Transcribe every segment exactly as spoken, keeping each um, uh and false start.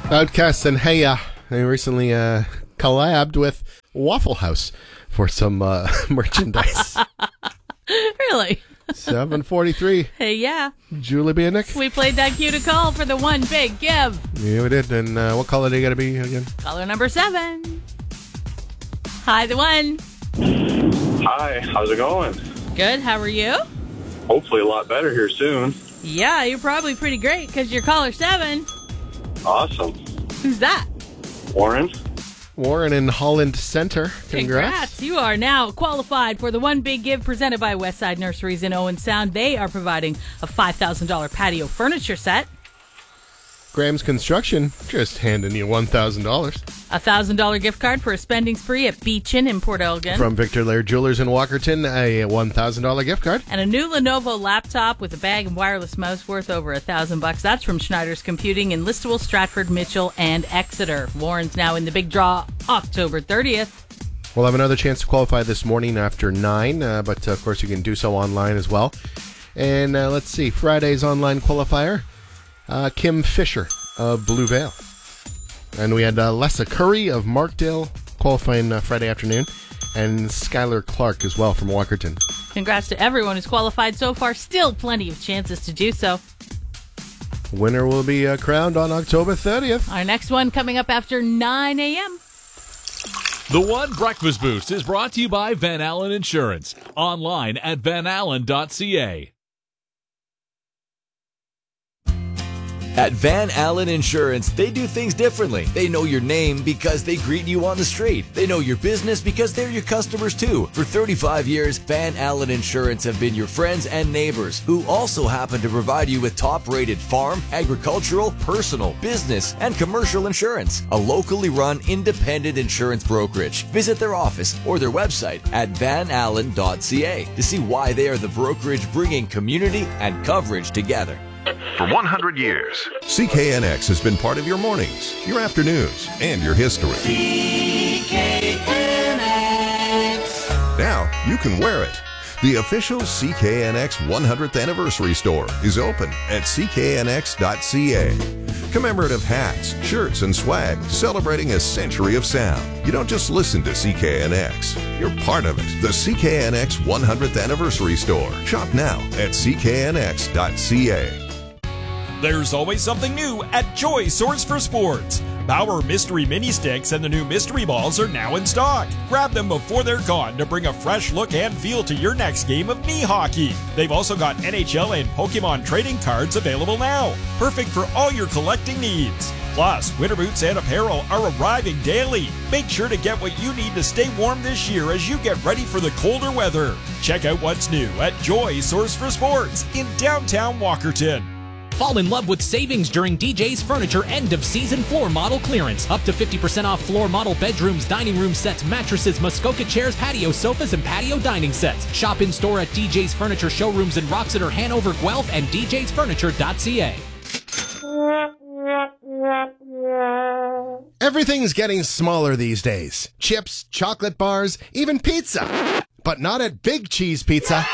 Outcasts and Hey Ya. They recently uh, collabed with Waffle House for some uh, merchandise. Really? seven forty-three. Hey, yeah. Julie B. and Nick. We played that cue to call for the one big give. Yeah, we did. And uh, what color do you got to be again? Caller number seven. Hi, the one. Hi, how's it going? Good, how are you? Hopefully a lot better here soon. Yeah, you're probably pretty great because you're caller seven. Awesome. Who's that? Warren? Warren in Holland Center. Congrats. Congrats. You are now qualified for the One Big Give presented by Westside Nurseries in Owen Sound. They are providing a five thousand dollars patio furniture set. Graham's Construction just handing you one thousand dollars. A one thousand dollars gift card for a spending spree at Beechin in Port Elgin. From Victor Laird Jewelers in Walkerton, a one thousand dollars gift card. And a new Lenovo laptop with a bag and wireless mouse worth over a thousand bucks. That's from Schneider's Computing in Listowel, Stratford, Mitchell, and Exeter. Warren's now in the big draw October thirtieth. We'll have another chance to qualify this morning after nine, uh, but uh, of course you can do so online as well. And uh, let's see, Friday's online qualifier, uh, Kim Fisher of Blue Vale. And we had uh, Lessa Curry of Markdale qualifying uh, Friday afternoon, and Skylar Clark as well from Walkerton. Congrats to everyone who's qualified so far. Still plenty of chances to do so. Winner will be uh, crowned on October thirtieth. Our next one coming up after nine a.m. The One Breakfast Boost is brought to you by Van Allen Insurance. Online at van allen dot c a. At Van Allen Insurance, they do things differently. They know your name because they greet you on the street. They know your business because they're your customers too. For thirty-five years, Van Allen Insurance have been your friends and neighbors who also happen to provide you with top-rated farm, agricultural, personal, business, and commercial insurance. A locally run independent insurance brokerage. Visit their office or their website at van allen dot c a to see why they are the brokerage bringing community and coverage together. For one hundred years, C K N X has been part of your mornings, your afternoons, and your history. C K N X. Now you can wear it. The official C K N X one hundredth anniversary store is open at c k n x dot c a. Commemorative hats, shirts, and swag celebrating a century of sound. You don't just listen to C K N X, you're part of it. The C K N X one hundredth anniversary store. Shop now at c k n x dot c a. There's always something new at Joy Source for Sports. Bauer Mystery Mini Sticks and the new Mystery Balls are now in stock. Grab them before they're gone to bring a fresh look and feel to your next game of knee hockey. They've also got N H L and Pokemon trading cards available now. Perfect for all your collecting needs. Plus, winter boots and apparel are arriving daily. Make sure to get what you need to stay warm this year as you get ready for the colder weather. Check out what's new at Joy Source for Sports in downtown Walkerton. Fall in love with savings during D J's Furniture end-of-season floor model clearance. Up to fifty percent off floor model bedrooms, dining room sets, mattresses, Muskoka chairs, patio sofas, and patio dining sets. Shop in-store at D J's Furniture showrooms in Roxeter, Hanover, Guelph, and d j's furniture dot c a. Everything's getting smaller these days. Chips, chocolate bars, even pizza. But not at Big Cheese Pizza.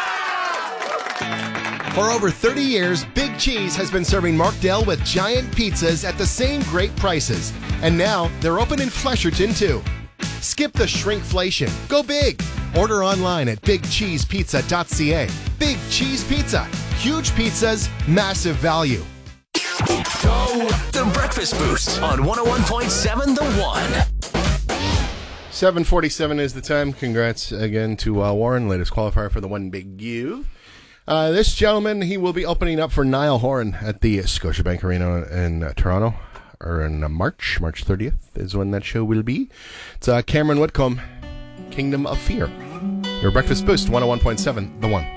For over thirty years, Big Cheese has been serving Markdale with giant pizzas at the same great prices. And now, they're open in Flesherton, too. Skip the shrinkflation. Go big. Order online at big cheese pizza dot c a. Big Cheese Pizza. Huge pizzas, massive value. Go the Breakfast Boost on one oh one point seven The One. seven forty-seven is the time. Congrats again to uh, Warren, latest qualifier for the One Big Give. Uh, this gentleman, he will be opening up for Niall Horan at the Scotiabank Arena in uh, Toronto, or in uh, March. March thirtieth is when that show will be. It's uh, Cameron Whitcomb, Kingdom of Fear. Your Breakfast Boost, one oh one point seven, The One.